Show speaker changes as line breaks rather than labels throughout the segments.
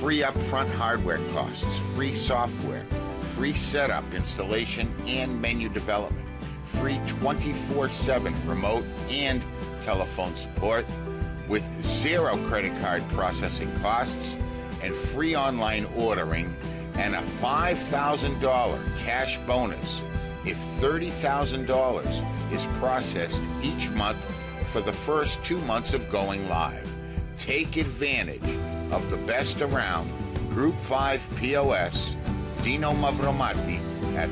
free upfront hardware costs, free software, free setup, installation, and menu development, free 24/7 remote and telephone support with 0 credit card processing costs and free online ordering and a $5,000 cash bonus if $30,000 is processed each month for the first 2 months of going live. Take advantage of the best around Group 5 POS, Dino Mavromati at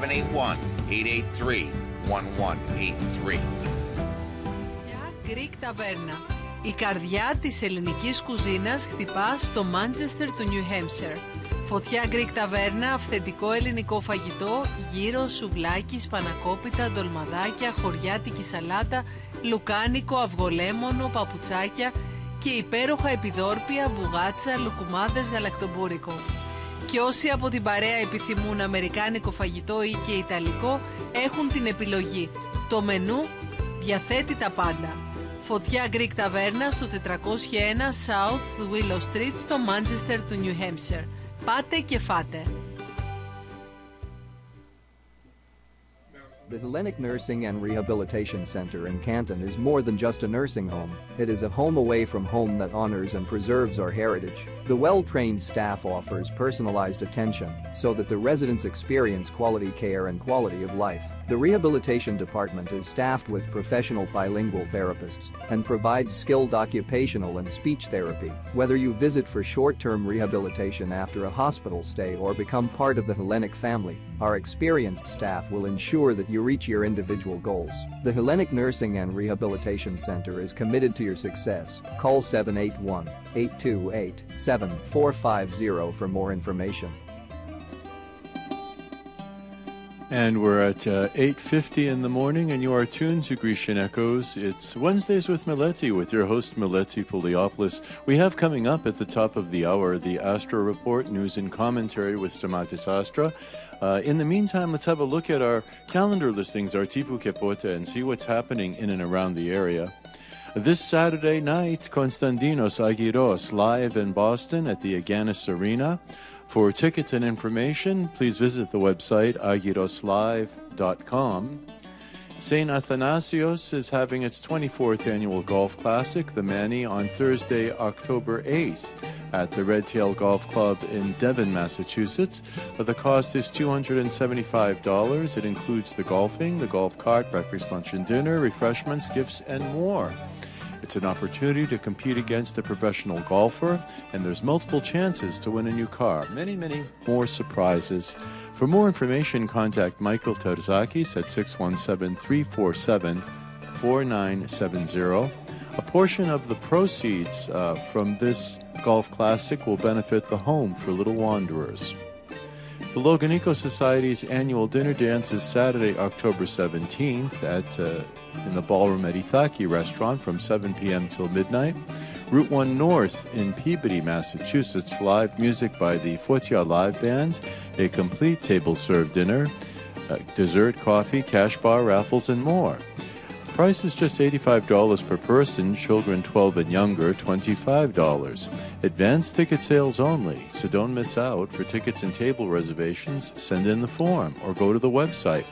781-883-1183.
Greek Taverna. Η καρδιά της ελληνικής κουζίνας χτυπά στο Μάντσεστερ του Νιου Χέμψερ. Φωτιά Greek Taverna, αυθεντικό ελληνικό φαγητό, γύρο, σουβλάκι, σπανακόπιτα, ντολμαδάκια, χωριάτικη σαλάτα, λουκάνικο, αυγολέμονο, παπουτσάκια και υπέροχα επιδόρπια, μπουγάτσα, λουκουμάδες, γαλακτομπούρικο. Και όσοι από την παρέα επιθυμούν αμερικάνικο φαγητό ή και ιταλικό, έχουν την επιλογή. Το μενού διαθέτει τα πάντα. Φωτιά Greek Taverna στο 401 South Willow Street στο Manchester του New Hampshire. Πάτε και φάτε.
The Hellenic Nursing and Rehabilitation Center in Canton is more than just a nursing home. It is a home away from home that honors and preserves our heritage. The well-trained staff offers personalized attention so that the residents experience quality care and quality of life. The rehabilitation department is staffed with professional bilingual therapists and provides skilled occupational and speech therapy. Whether you visit for short-term rehabilitation after a hospital stay or become part of the Hellenic family, our experienced staff will ensure that you reach your individual goals. The Hellenic Nursing and Rehabilitation Center is committed to your success. Call 781-828-7450 for more information.
And we're at 8:50 in the morning, and you are tuned to Grecian Echoes. It's Wednesdays with Meleti, with your host Meleti Poliopoulos. We have coming up at the top of the hour the Astra Report, news and commentary with Stamatis Astra. In the meantime, let's have a look at our calendar listings, our Tipu Kepote, and see what's happening in and around the area. This Saturday night, Konstantinos Agiros live in Boston at the Agganis Arena. For tickets and information, please visit the website agiroslive.com. St. Athanasios is having its 24th annual Golf Classic, the Manny, on Thursday, October 8th at the Red Tail Golf Club in Devon, Massachusetts. The cost is $275. It includes the golfing, the golf cart, breakfast, lunch and dinner, refreshments, gifts, and more. It's an opportunity to compete against a professional golfer, and there's multiple chances to win a new car. Many, many more surprises. For more information, contact Michael Terzakis at 617-347-4970. A portion of the proceeds from this Golf Classic will benefit the Home for Little Wanderers. The Loganico Society's annual dinner dance is Saturday, October 17th in the Ballroom at Ithaki restaurant from 7 p.m. till midnight. Route 1 North in Peabody, Massachusetts, live music by the Fotia Live Band, a complete table-served dinner, dessert, coffee, cash bar, raffles, and more. Price is just $85 per person, children 12 and younger, $25. Advanced ticket sales only, so don't miss out. For tickets and table reservations, send in the form or go to the website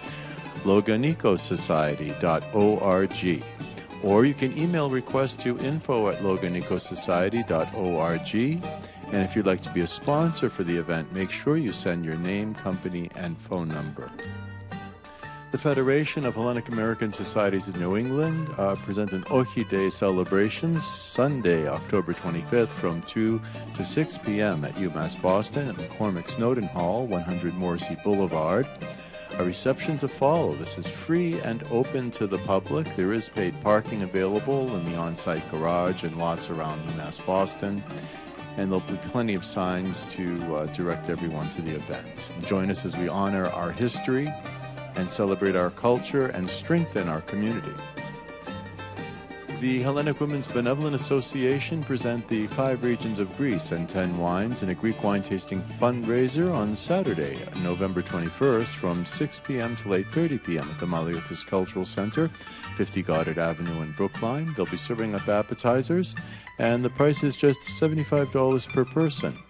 loganicosociety.org, or you can email requests to info@loganicosociety.org. And if you'd like to be a sponsor for the event, make sure you send your name, company, and phone number. The Federation of Hellenic American Societies in New England present an Ohi Day celebration Sunday, October 25th from 2 to 6 p.m. at UMass Boston at McCormick Snowden Hall, 100 Morrissey Boulevard. A reception to follow. This is free and open to the public. There is paid parking available in the on-site garage and lots around UMass Boston. And there'll be plenty of signs to direct everyone to the event. Join us as we honor our history and celebrate our culture and strengthen our community. The Hellenic Women's Benevolent Association present the 5 regions of Greece and 10 wines in a Greek wine tasting fundraiser on Saturday, November 21st from 6 p.m. till 8:30 p.m. at the Maliotis Cultural Center, 50 Goddard Avenue in Brookline. They'll be serving up appetizers, and the price is just $75 per person.